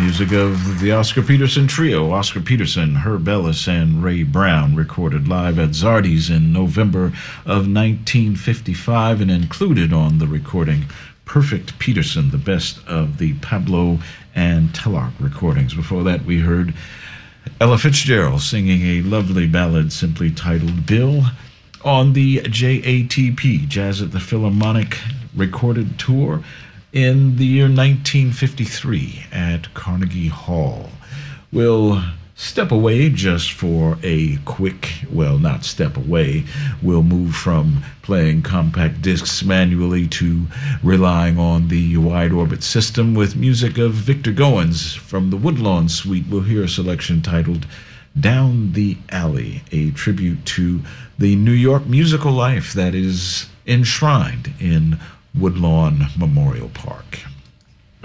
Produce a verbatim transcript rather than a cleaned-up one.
music of the Oscar Peterson Trio. Oscar Peterson, Herb Ellis, and Ray Brown, recorded live at Zardy's in November of nineteen fifty-five and included on the recording Perfect Peterson, the best of the Pablo and Tellark recordings. Before that, we heard Ella Fitzgerald singing a lovely ballad simply titled Bill on the J A T P, Jazz at the Philharmonic recorded tour in the year nineteen fifty-three at Carnegie Hall. We'll step away just for a quick, well, not step away, we'll move from playing compact discs manually to relying on the wide orbit system with music of Victor Goins from the Woodlawn Suite. We'll hear a selection titled Down the Alley, a tribute to the New York musical life that is enshrined in Woodlawn Memorial Park.